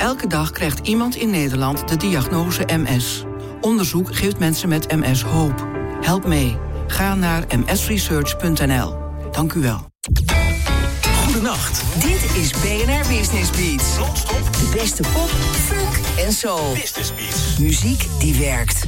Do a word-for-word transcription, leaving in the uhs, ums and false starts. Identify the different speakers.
Speaker 1: Elke dag krijgt iemand in Nederland de diagnose M S. Onderzoek geeft mensen met M S hoop. Help mee. Ga naar m s research punt n l. Dank u wel.
Speaker 2: Goedenacht.
Speaker 3: Dit is B N R Business Beats.
Speaker 2: Non-stop.
Speaker 3: De beste pop, funk en soul.
Speaker 2: Business Beats.
Speaker 3: Muziek die werkt.